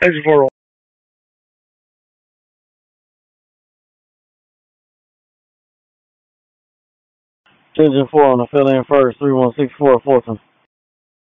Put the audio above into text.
Exit 4. Engine 4 on the fill in first, 3164 Fulton.